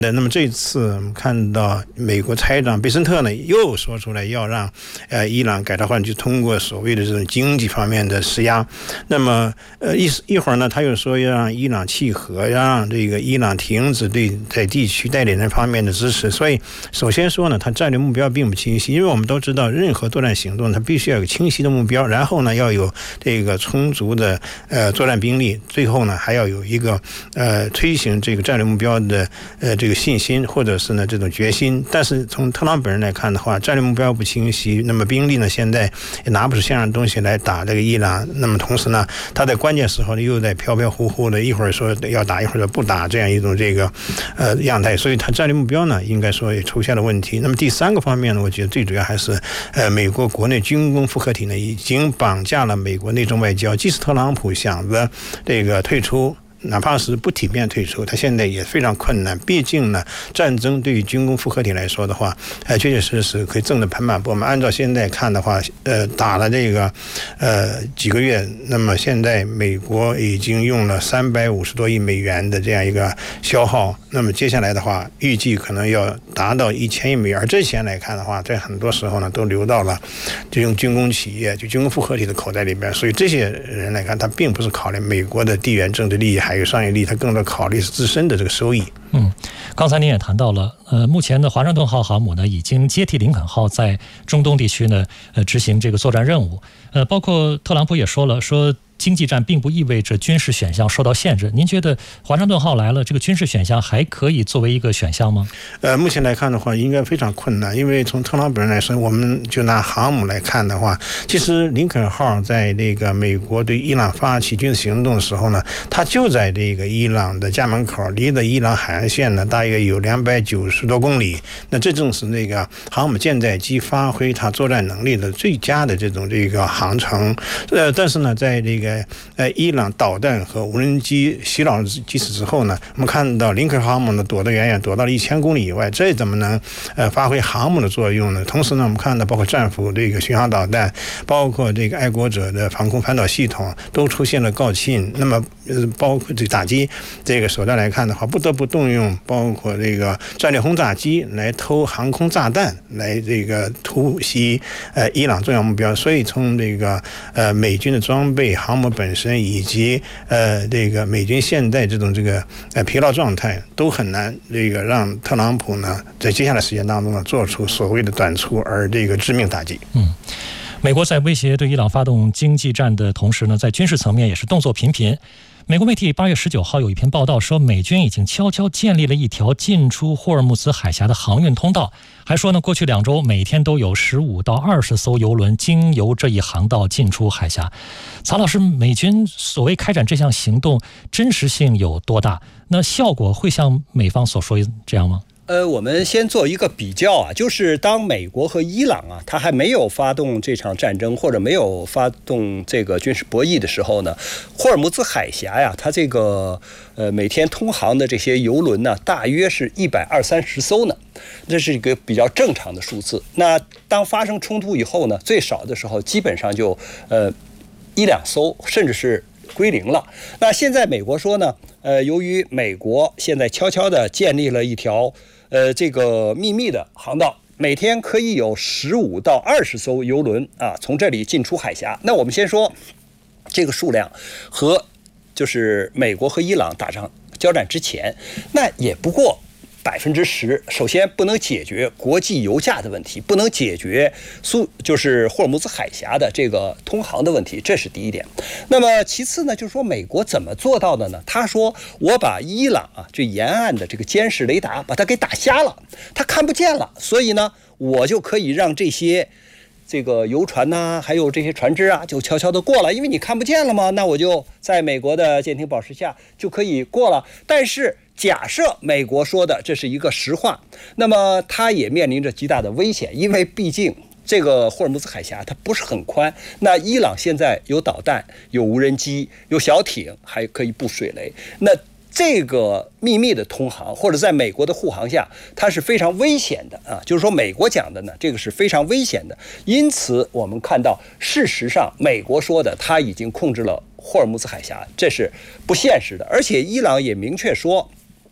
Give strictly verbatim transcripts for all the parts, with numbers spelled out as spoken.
那么这次我们看到美国财长贝森特呢又说出来要让呃伊朗改朝换代，通过所谓的这种经济方面的施压。那么呃一一会儿呢他又说要让伊朗契合，要让这个伊朗停止对在地区代理人方面的支持。所以首先说呢，他战略目标并不清晰，因为我们都知道任何作战行动它必须要有清晰的目标，然后呢要有这个充足的呃作战兵力，最后呢还要有一个呃推行这个战略目标的呃这个信心或者是呢这种决心。但是从特朗普本人来看的话，战略目标不清晰，那么兵力呢现在也拿不出像样的东西来打这个伊朗，那么同时呢他在关键时候呢又在飘飘忽忽的，一会儿说要打一会儿说不打，这样一种这个呃样态，所以他战略目标呢应该说也出现了问题。那么第三个方面呢，我觉得最主要还是呃美国国内军工复合体呢已经绑架了美国内政外交，即使特朗普想着这个退出，哪怕是不体面退出，他现在也非常困难。毕竟呢，战争对于军工复合体来说的话，呃，确确实实可以挣得盆满钵满。按照现在看的话，呃，打了这个呃几个月，那么现在美国已经用了三百五十多亿美元的这样一个消耗，那么接下来的话，预计可能要达到一千亿美元。而这钱来看的话，在很多时候呢，都流到了这种军工企业、就军工复合体的口袋里边。所以这些人来看，他并不是考虑美国的地缘政治利益，还有商业利益，他更多考虑是自身的这个收益。 嗯，刚才您也谈到了，呃，目前的华盛顿号航母呢，已经接替林肯号在中东地区呢，呃，执行这个作战任务。呃，包括特朗普也说了，说经济战并不意味着军事选项受到限制。您觉得华盛顿号来了，这个军事选项还可以作为一个选项吗？ 呃，目前来看的话，应该非常困难，因为从特朗普人来说，我们就拿航母来看的话，其实林肯号在那个美国对伊朗发起军事行动的时候呢，它就在这个伊朗的家门口，离的伊朗海岸线呢大约有两百九十多公里。那这正是那个航母舰载机发挥它作战能力的最佳的这种这个航程。呃，但是呢，在这个呃，伊朗导弹和无人机袭扰基础之后呢，我们看到林肯航母呢躲得远远，躲到了一千公里以外，这怎么能呃发挥航母的作用呢？同时呢，我们看到包括战斧这个巡航导弹，包括这个爱国者的防空反导系统都出现了告罄。那么呃，包括这打击这个手段来看的话，不得不动用包括这个战略轰炸机来投航空炸弹，来这个突袭呃伊朗重要目标。所以从这个呃美军的装备、航母本身以及呃这个美军现在这种这个呃疲劳状态，都很难这个让特朗普呢在接下来时间当中呢做出所谓的短促而这个致命打击。 嗯。美国在威胁对伊朗发动经济战的同时呢，在军事层面也是动作频频。美国媒体八月十九号有一篇报道说，美军已经悄悄建立了一条进出霍尔木兹海峡的航运通道，还说呢，过去两周每天都有十五到二十艘油轮经由这一航道进出海峡。曹老师，美军所谓开展这项行动，真实性有多大？那效果会像美方所说这样吗？ 呃，我们先做一个比较啊，就是当美国和伊朗啊，他还没有发动这场战争或者没有发动这个军事博弈的时候呢，霍尔木兹海峡呀，它这个呃每天通航的这些油轮呢，大约是一百二三十艘呢，这是一个比较正常的数字。那当发生冲突以后呢，最少的时候基本上就呃一两艘，甚至是归零了。那现在美国说呢，呃，由于美国现在悄悄地建立了一条呃这个秘密的航道，每天可以有十五到二十艘油轮啊从这里进出海峡。那我们先说这个数量和就是美国和伊朗打仗交战之前，那也不过百分之十。首先不能解决国际油价的问题，不能解决苏就是霍尔木兹海峡的这个通航的问题，这是第一点。那么其次呢，就是说美国怎么做到的呢？他说我把伊朗啊这沿岸的这个监视雷达把它给打瞎了，它看不见了，所以呢我就可以让这些这个游船呐、啊，还有这些船只啊，就悄悄的过了，因为你看不见了嘛，那我就在美国的舰艇保持下就可以过了。但是假设美国说的这是一个实话，那么它也面临着极大的危险，因为毕竟这个霍尔木兹海峡它不是很宽，那伊朗现在有导弹、有无人机、有小艇，还可以布水雷，那这个秘密的通航或者在美国的护航下，它是非常危险的啊！就是说，美国讲的呢，这个是非常危险的。因此，我们看到，事实上，美国说的他已经控制了霍尔木兹海峡，这是不现实的。而且，伊朗也明确说，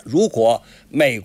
如果美